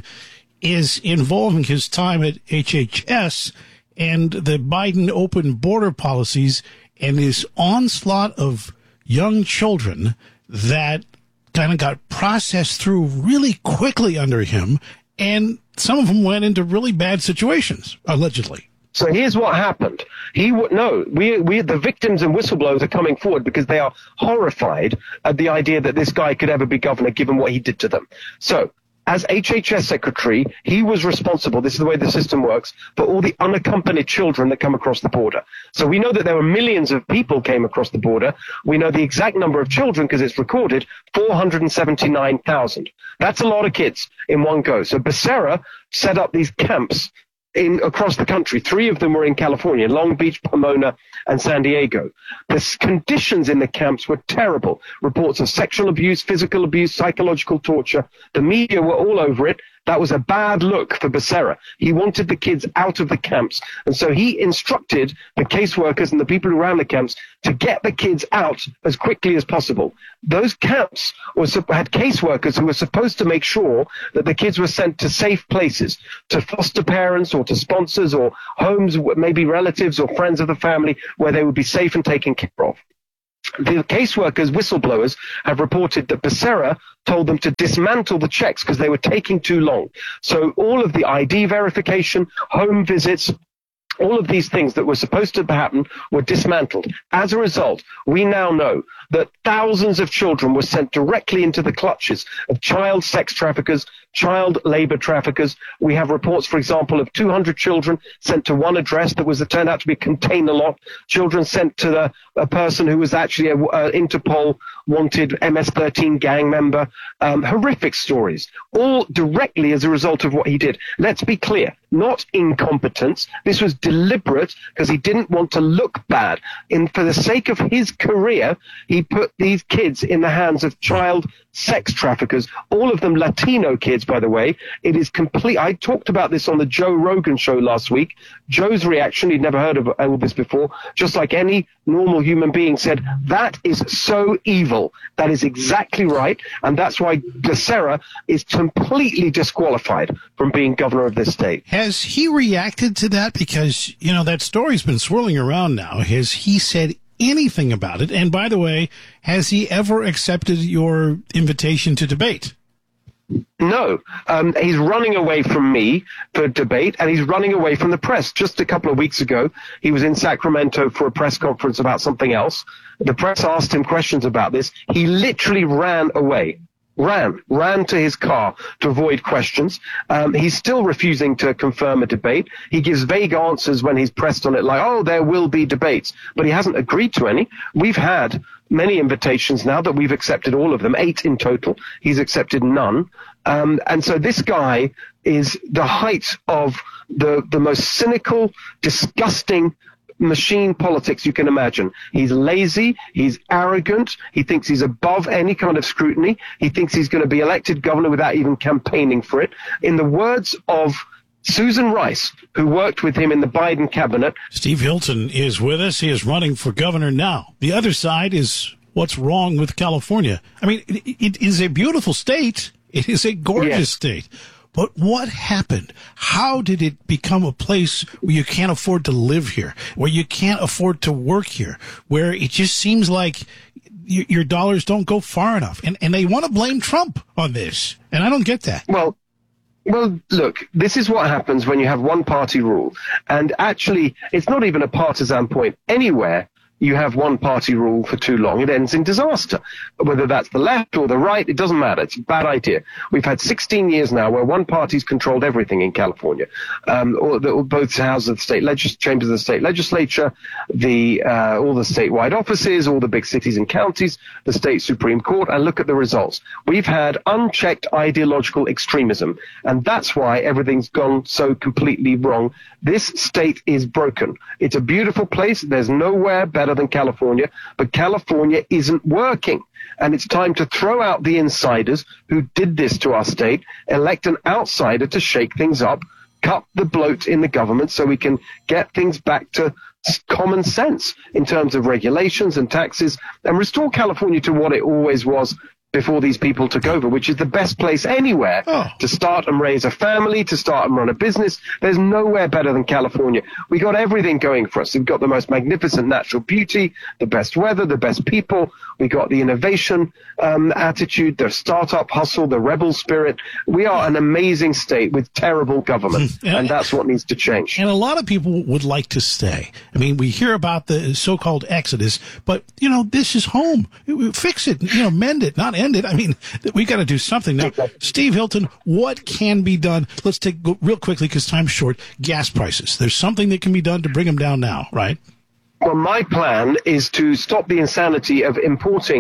is involving his time at H H S and the Biden open border policies and his onslaught of young children that kind of got processed through really quickly under him, and some of them went into really bad situations, allegedly. So here's what happened. He would no, we we the victims and whistleblowers are coming forward because they are horrified at the idea that this guy could ever be governor given what he did to them. So as H H S secretary, he was responsible, this is the way the system works, for all the unaccompanied children that come across the border. So we know that there were millions of people came across the border. We know the exact number of children because it's recorded, four hundred seventy-nine thousand. That's a lot of kids in one go. So Becerra set up these camps in across the country. Three of them were in California, Long Beach, Pomona, and San Diego. The conditions in the camps were terrible. Reports of sexual abuse, physical abuse, psychological torture. The media were all over it. That was a bad look for Becerra. He wanted the kids out of the camps. And so he instructed the caseworkers and the people who ran the camps to get the kids out as quickly as possible. Those camps were, had caseworkers who were supposed to make sure that the kids were sent to safe places, to foster parents or to sponsors or homes, maybe relatives or friends of the family, where they would be safe and taken care of. The caseworkers, whistleblowers, have reported that Becerra told them to dismantle the checks because they were taking too long. So all of the I D verification, home visits, all of these things that were supposed to happen were dismantled. As a result, we now know that thousands of children were sent directly into the clutches of child sex traffickers, child labor traffickers. We have reports, for example, of two hundred children sent to one address that was that turned out to be a container lot, children sent to the, a person who was actually a, a Interpol wanted M S thirteen gang member. Um, horrific stories, all directly as a result of what he did. Let's be clear, not incompetence. This was deliberate because he didn't want to look bad. And for the sake of his career, he put these kids in the hands of child sex traffickers, all of them Latino kids, by the way. It is complete. I talked about this on the Joe Rogan show last week. Joe's reaction, he'd never heard of all this before, just like any normal human being, said, that is so evil. That is exactly right. And that's why Becerra is completely disqualified from being governor of this state. Has he reacted to that? Because, you know, that story's been swirling around now. Has he said anything about it? And by the way, has he ever accepted your invitation to debate? No. Um, he's running away from me for debate, and he's running away from the press. Just a couple of weeks ago, he was in Sacramento for a press conference about something else. The press asked him questions about this. He literally ran away. Ran, ran to his car to avoid questions. Um, he's still refusing to confirm a debate. He gives vague answers when he's pressed on it, like, oh, there will be debates. But he hasn't agreed to any. We've had many invitations now that we've accepted all of them, eight in total. He's accepted none. Um, and so this guy is the height of the, the most cynical, disgusting machine politics you can imagine. He's lazy, he's arrogant, he thinks he's above any kind of scrutiny, he thinks he's going to be elected governor without even campaigning for it. In the words of Susan Rice, who worked with him in the Biden cabinet. Steve Hilton is with us. He is running for governor now. The other side is what's wrong with California. I mean, it, it is a beautiful state. It is a gorgeous yes. state. But what happened? How did it become a place where you can't afford to live here, where you can't afford to work here, where it just seems like y- your dollars don't go far enough? And, and they want to blame Trump on this. And I don't get that. Well, Well, look, this is what happens when you have one-party rule. And actually, it's not even a partisan point anywhere. You have one-party rule for too long, it ends in disaster. Whether that's the left or the right, it doesn't matter. It's a bad idea. We've had sixteen years now where one party's controlled everything in California. Um, or the, or both houses of the state legis- chambers of the state legislature, the uh, all the statewide offices, all the big cities and counties, the state Supreme Court, and look at the results. We've had unchecked ideological extremism, and that's why everything's gone so completely wrong. This state is broken. It's a beautiful place. There's nowhere better than California, but California isn't working. And it's time to throw out the insiders who did this to our state, elect an outsider to shake things up, cut the bloat in the government so we can get things back to common sense in terms of regulations and taxes, and restore California to what it always was before these people took over, which is the best place anywhere oh. to start and raise a family, to start and run a business. There's nowhere better than California. We got everything going for us. We've got the most magnificent natural beauty, the best weather, the best people. We got the innovation um, attitude, the startup hustle, the rebel spirit. We are an amazing state with terrible government, and that's what needs to change. And a lot of people would like to stay. I mean, we hear about the so-called exodus, but, you know, this is home. Fix it, you know, mend it, not end it. I mean, we got to do something now. Steve Hilton, what can be done? Let's take go real quickly because time's short. Gas prices. There's something that can be done to bring them down now, right? Well, my plan is to stop the insanity of importing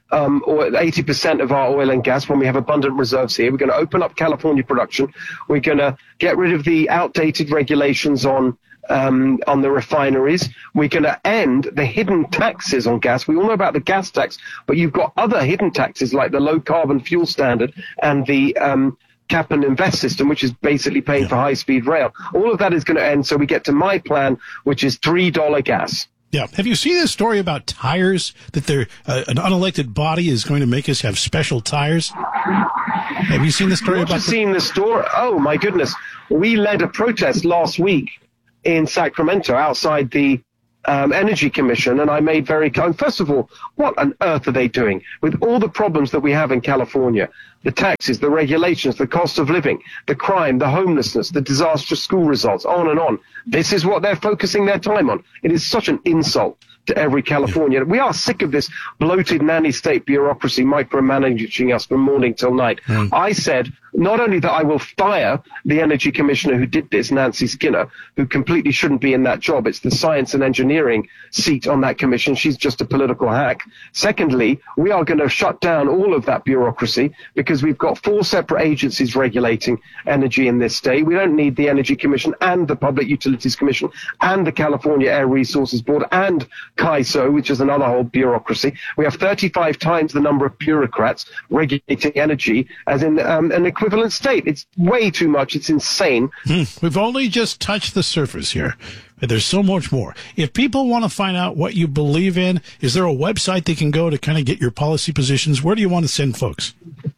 um, or eighty percent of our oil and gas when we have abundant reserves here. We're going to open up California production. We're going to get rid of the outdated regulations on um, on the refineries. We're going to end the hidden taxes on gas. We all know about the gas tax, but you've got other hidden taxes like the low carbon fuel standard and the um, cap and invest system, which is basically paying yeah. for high speed rail. All of that is going to end. So we get to my plan, which is three dollars gas. Yeah. Have you seen this story about tires, that they're, uh, an unelected body is going to make us have special tires? Have you seen the story I've about the- seen the story? Oh, my goodness. We led a protest last week in Sacramento outside the um, Energy Commission, and I made very clear. First of all, what on earth are they doing with all the problems that we have in California? The taxes, the regulations, the cost of living, the crime, the homelessness, the disastrous school results, on and on. This is what they're focusing their time on. It is such an insult to every Californian. We are sick of this bloated nanny state bureaucracy micromanaging us from morning till night. Mm. I said not only that I will fire the energy commissioner who did this, Nancy Skinner, who completely shouldn't be in that job. It's the science and engineering seat on that commission. She's just a political hack. Secondly, we are going to shut down all of that bureaucracy because we've got four separate agencies regulating energy in this state. We don't need the Energy Commission and the Public Utilities Commission and the California Air Resources Board and C A I S O, which is another whole bureaucracy. We have thirty-five times the number of bureaucrats regulating energy as in um, an equivalent state. It's way too much. It's insane. Hmm. We've only just touched the surface here. But there's so much more. If people want to find out what you believe in, is there a website they can go to kind of get your policy positions? Where do you want to send folks?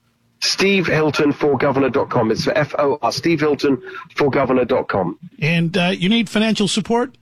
Steve Hilton for governor dot com. It's F O R, Steve Hilton for governor dot com. And uh, you need financial support?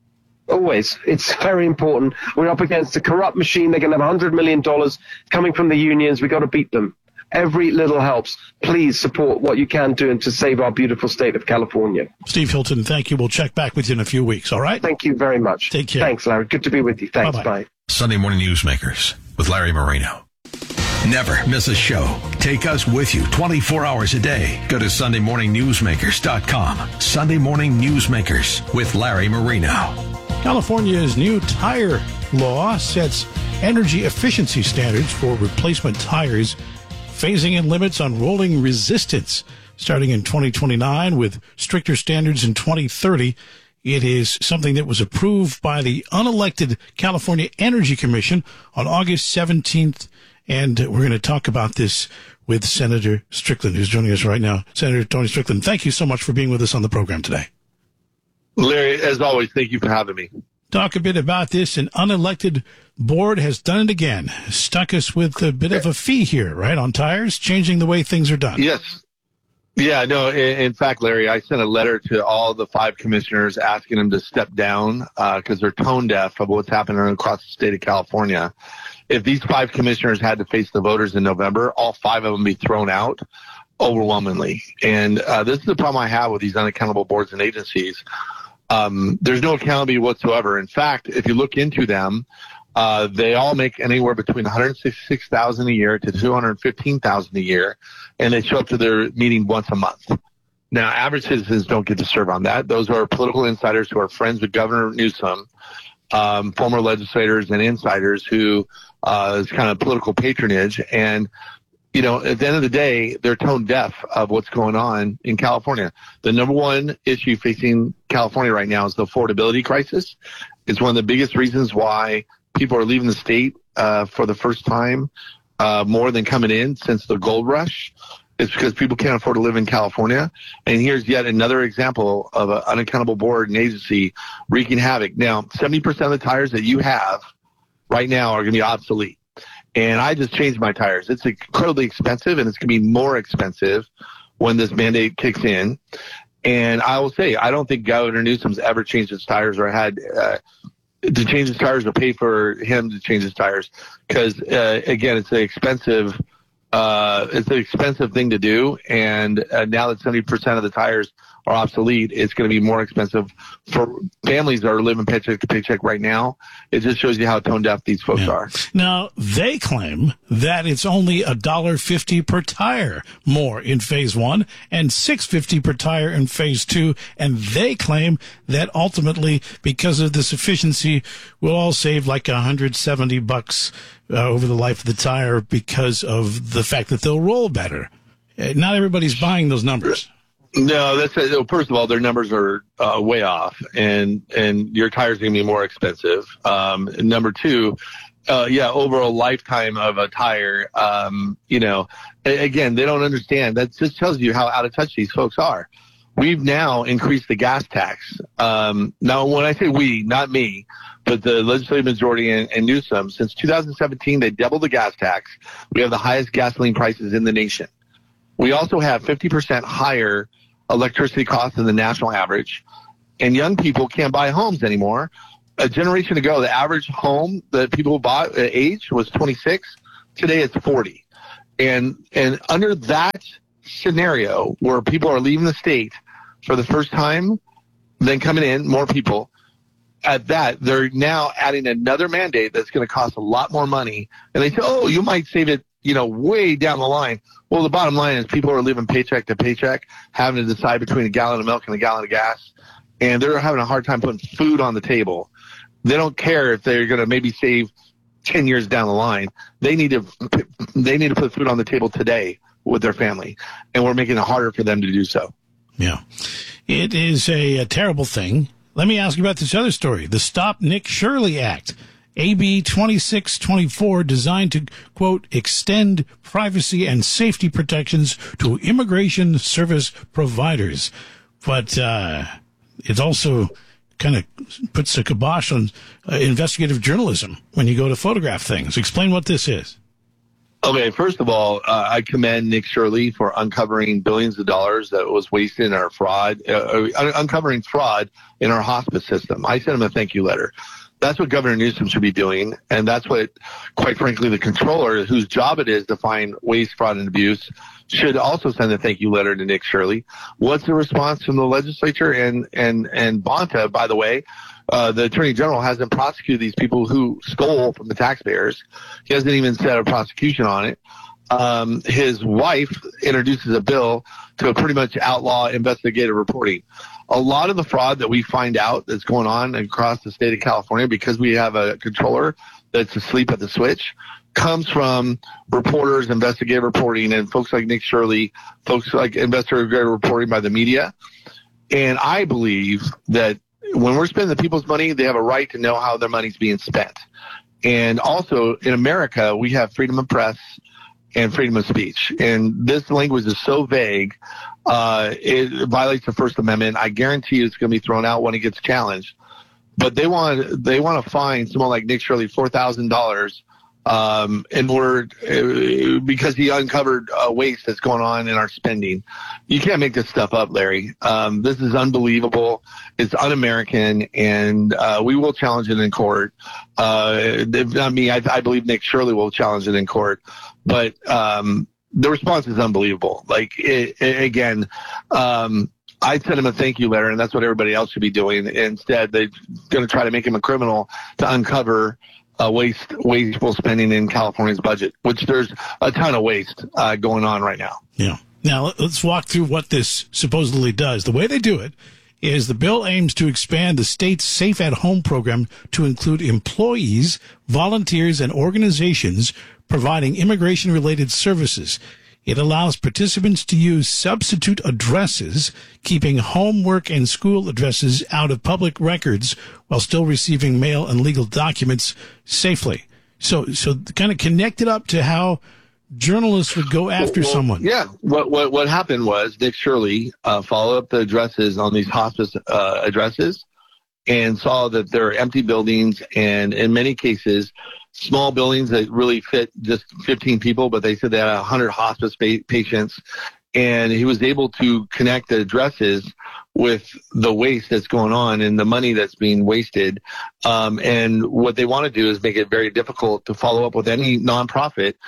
Always. It's very important. We're up against a corrupt machine. They're going to have one hundred million dollars coming from the unions. We've got to beat them. Every little helps. Please support what you can do and to save our beautiful state of California. Steve Hilton, thank you. We'll check back with you in a few weeks, all right? Thank you very much. Take care. Thanks, Larry. Good to be with you. Thanks. Bye-bye. Bye. Sunday Morning Newsmakers with Larry Marino. Never miss a show. Take us with you twenty-four hours a day. Go to sunday morning newsmakers dot com. Sunday Morning Newsmakers with Larry Marino. California's new tire law sets energy efficiency standards for replacement tires, phasing in limits on rolling resistance starting in twenty twenty-nine with stricter standards in twenty thirty. It is something that was approved by the unelected California Energy Commission on August seventeenth. And we're going to talk about this with Senator Strickland, who's joining us right now. Senator Tony Strickland, thank you so much for being with us on the program today. Larry, as always, thank you for having me. Talk a bit about this. An unelected board has done it again. Stuck us with a bit of a fee here, right, on tires, changing the way things are done. Yes. Yeah, no, in, in fact, Larry, I sent a letter to all the five commissioners asking them to step down because uh, they're tone deaf of what's happening across the state of California. If these five commissioners had to face the voters in November, all five of them be thrown out overwhelmingly. And uh, this is the problem I have with these unaccountable boards and agencies. Um, there's no accountability whatsoever. In fact, if you look into them, uh, they all make anywhere between one hundred sixty-six thousand dollars a year to two hundred fifteen thousand dollars a year, and they show up to their meeting once a month. Now, average citizens don't get to serve on that. Those are political insiders who are friends with Governor Newsom, um, former legislators and insiders who uh, is kind of political patronage. And you know, at the end of the day, they're tone deaf of what's going on in California. The number one issue facing California right now is the affordability crisis. It's one of the biggest reasons why people are leaving the state uh, for the first time uh, more than coming in since the gold rush. It's because people can't afford to live in California. And here's yet another example of an unaccountable board and agency wreaking havoc. Now, seventy percent of the tires that you have right now are going to be obsolete. And I just changed my tires. It's incredibly expensive, and it's going to be more expensive when this mandate kicks in. And I will say, I don't think Governor Newsom's ever changed his tires or had uh, to change his tires or pay for him to change his tires. Because, uh, again, it's an expensive uh, it's an expensive thing to do. And uh, now that seventy percent of the tires are obsolete, it's going to be more expensive for families that are living paycheck to paycheck right now. It just shows you how tone deaf these folks Yeah. are. Now, they claim that it's only one dollar fifty per tire more in phase one and six dollars fifty per tire in phase two. And they claim that ultimately, because of this efficiency, we'll all save like one hundred seventy bucks uh, over the life of the tire because of the fact that they'll roll better. Uh, Not everybody's buying those numbers. No, that's a, first of all, their numbers are uh, way off, and and your tires are going to be more expensive. Um, number two, uh, yeah, over a lifetime of a tire, um, you know, a- again, they don't understand. That just tells you how out of touch these folks are. We've now increased the gas tax. Um, now, when I say we, not me, but the legislative majority and, and Newsom, since two thousand seventeen, they doubled the gas tax. We have the highest gasoline prices in the nation. We also have fifty percent higher electricity costs than the national average, and young people can't buy homes anymore. A generation ago, the average home that people bought at age was twenty-six. Today, it's forty. And and under that scenario, where people are leaving the state for the first time, then coming in, more people, at that, they're now adding another mandate that's going to cost a lot more money. And they say, oh, you might save it, you know, way down the line. Well, the bottom line is people are living paycheck to paycheck, having to decide between a gallon of milk and a gallon of gas, and they're having a hard time putting food on the table. They don't care if they're going to maybe save ten years down the line. They need to they need to put food on the table today with their family, and we're making it harder for them to do so. Yeah. It is a, a terrible thing. Let me ask you about this other story, the Stop Nick Shirley Act. A B twenty-six twenty-four, designed to, quote, extend privacy and safety protections to immigration service providers. But uh, it also kind of puts a kibosh on uh, investigative journalism when you go to photograph things. Explain what this is. Okay, first of all, uh, I commend Nick Shirley for uncovering billions of dollars that was wasted in our fraud, uh, un- uncovering fraud in our hospice system. I sent him a thank you letter. That's what Governor Newsom should be doing, and that's what, quite frankly, the controller, whose job it is to find waste, fraud, and abuse, should also send a thank you letter to Nick Shirley. What's the response from the legislature and and and Bonta? By the way, uh, the Attorney General hasn't prosecuted these people who stole from the taxpayers. He hasn't even set a prosecution on it. Um, his wife introduces a bill to pretty much outlaw investigative reporting. A lot of the fraud that we find out that's going on across the state of California, because we have a controller that's asleep at the switch, comes from reporters, investigative reporting, and folks like Nick Shirley, folks like investigative reporting by the media. And I believe that when we're spending the people's money, they have a right to know how their money's being spent. And also, in America, we have freedom of press and freedom of speech. And this language is so vague, uh, it violates the First Amendment. I guarantee you it's going to be thrown out when it gets challenged. But they want they want to fine someone like Nick Shirley four thousand dollars um, in order uh, because he uncovered uh, waste that's going on in our spending. You can't make this stuff up, Larry. Um, this is unbelievable. It's un-American, and uh, we will challenge it in court. Uh, if not me, I, I believe Nick Shirley will challenge it in court. But um, the response is unbelievable. Like, it, it, again, um, I sent him a thank you letter, and that's what everybody else should be doing. Instead, they're going to try to make him a criminal to uncover uh, waste, wasteful spending in California's budget, which there's a ton of waste uh, going on right now. Yeah. Now, let's walk through what this supposedly does. The way they do it is the bill aims to expand the state's Safe at Home program to include employees, volunteers, and organizations providing immigration-related services. It allows participants to use substitute addresses, keeping home, work, and school addresses out of public records while still receiving mail and legal documents safely. So, so kind of connect it up to how journalists would go after well, someone. Yeah. What, what, what happened was Nick Shirley uh, followed up the addresses on these hospice uh, addresses and saw that there are empty buildings, and in many cases, small buildings that really fit just fifteen people, but they said they had one hundred hospice pa- patients. And he was able to connect the addresses with the waste that's going on and the money that's being wasted. Um, and what they want to do is make it very difficult to follow up with any nonprofit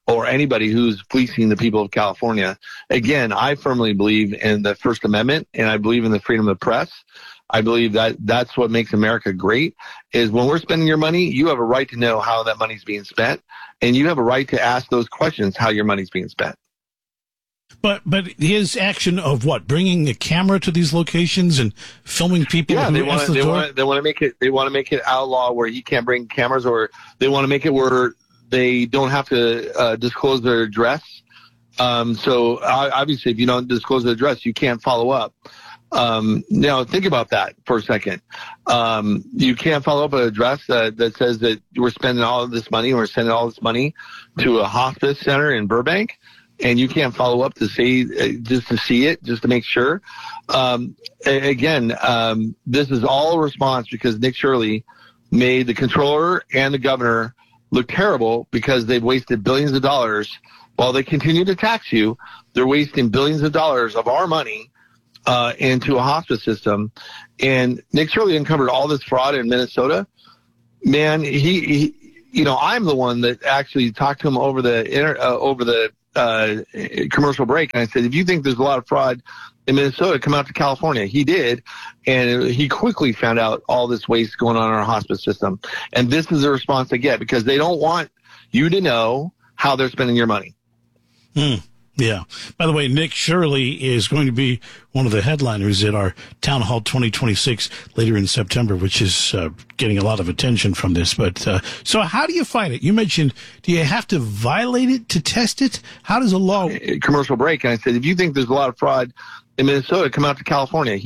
or anybody who's fleecing the people of California. Again, I firmly believe in the First Amendment, and I believe in the freedom of the press. I believe that that's what makes America great, is when we're spending your money, you have a right to know how that money's being spent, and you have a right to ask those questions, how your money's being spent. But but his action of what, bringing a camera to these locations and filming people? Yeah, who they want answer to. the They door? want. They want to make it. They want to make it outlaw where he can't bring cameras, or they want to make it where they don't have to uh, disclose their address. Um, so uh, obviously, if you don't disclose the address, you can't follow up. Um, now think about that for a second. Um, you can't follow up an address that, that says that we're spending all of this money, or we're sending all this money to a hospice center in Burbank, and you can't follow up to say, uh, just to see it, just to make sure. Um, a- again, um, this is all a response because Nick Shirley made the controller and the governor look terrible because they've wasted billions of dollars. While they continue to tax you, they're wasting billions of dollars of our money uh, into a hospice system. And Nick Shirley uncovered all this fraud in Minnesota. Man, he, he you know, I'm the one that actually talked to him over the inter, uh, over the uh, commercial break. And I said, if you think there's a lot of fraud in Minnesota, come out to California. He did. And he quickly found out all this waste going on in our hospice system. And this is the response they get because they don't want you to know how they're spending your money. Hmm. Yeah. By the way, Nick Shirley is going to be one of the headliners at our Town Hall twenty twenty-six later in September, which is uh, getting a lot of attention from this. But uh, so how do you fight it? You mentioned, do you have to violate it to test it? How does a law... Commercial break. And I said, if you think there's a lot of fraud in Minnesota, come out to California.